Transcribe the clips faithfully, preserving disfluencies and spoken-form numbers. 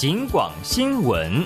警广新闻。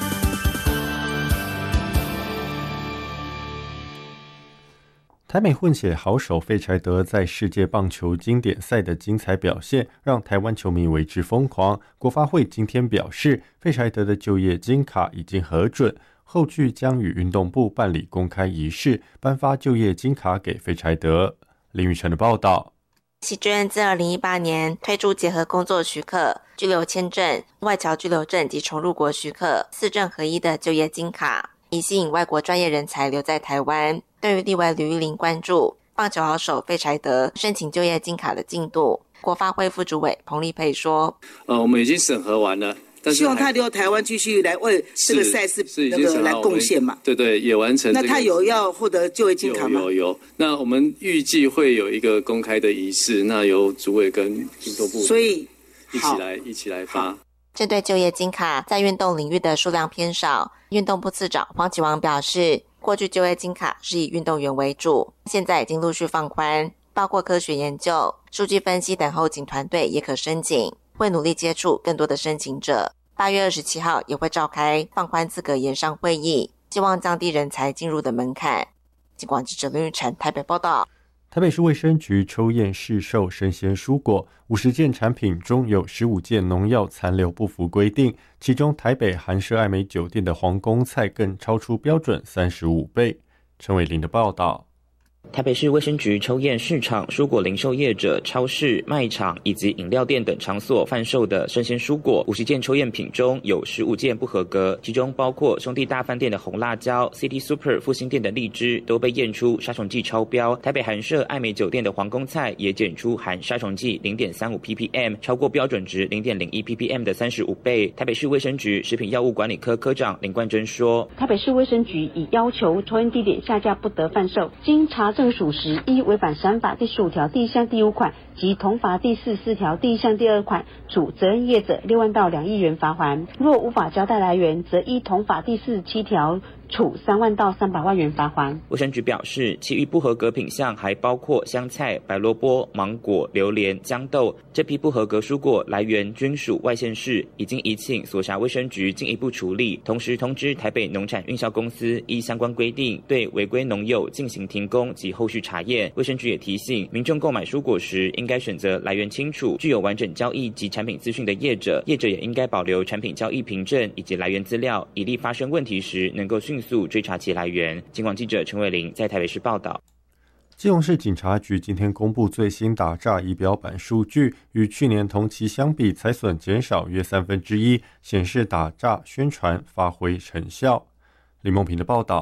台美混血好手费柴德在世界棒球经典赛的精彩表现，让台湾球迷为之疯狂。国发会今天表示，费柴德的就业金卡已经核准，后续将与运动部办理公开仪式，颁发就业金卡给费柴德。林宇辰的报道。 喜捐自二零一八年推出结合工作许可、居留签证、外侨居留证及重入国许可四证合一的就业金卡，以吸引外国专业人才留在台湾。对于立委吕玉玲关注棒球好手费柴德申请就业金卡的进度，国发会副主委彭丽佩说： 呃，我们已经审核完了，但是希望他留台湾继续来为这个赛事那个来贡献嘛。 对对，也完成、这个。 那他有要获得就业金卡吗？ 有有有。那我们预计会有一个公开的仪式，那由主委跟运动部所以一起来一起来发。 针对就业金卡在运动领域的数量偏少，运动部次长黄启煌表示，过去就业金卡是以运动员为主，现在已经陆续放宽，包括科学研究、数据分析等后勤团队也可申请，会努力接触更多的申请者。八月二十七号也会召开放宽资格研商会议，希望降低人才进入的门槛。警广记者林玉成台北报道。 台北市卫生局抽验市售生鲜蔬果，五十件产品中有十五件农药残留不符规定，其中台北韩舍爱美酒店的皇宫菜更超出标准三十五倍。陈伟林的报道。 台北市卫生局抽验市场、蔬果零售业者、超市、卖场以及饮料店等场所贩售的生鲜蔬果，五十件抽验品中有十五件不合格，其中包括兄弟大饭店的红辣椒、City Super 复兴店的荔枝都被验出杀虫剂超标。台北韩舍爱美酒店的皇宫菜也检出含杀虫剂 零点三五 ppm， 超过标准值 零点零一 ppm 的三十五倍。台北市卫生局食品药物管理科科长林冠珍说： 台北市卫生局已要求抽验地点下架不得贩售，经查证属实，一违反闪法第十五条第一项第五款及同法第四十四条第一项第二款，处责任业者六万到两亿元罚锾；若无法交代来源，则依同法第四十七条处三万到三百万元罚锾。 卫生局表示，其余不合格品项还包括香菜、白萝卜、芒果、榴莲、豇豆。这批不合格蔬果来源均属外县市，已经移请所辖卫生局进一步处理，同时通知台北农产运销公司依相关规定对违规农友进行停工及后续查验。卫生局也提醒民众购买蔬果时，应该选择来源清楚、具有完整交易及产品资讯的业者，业者也应该保留产品交易凭证以及来源资料，以利发生问题时能够迅速追查其来源。警广记者陈伟玲在台北市报道。 基隆市警察局今天公布最新打诈仪表板数据，与去年同期相比，财损减少约三分之一，显示打诈宣传发挥成效。李梦平的报道。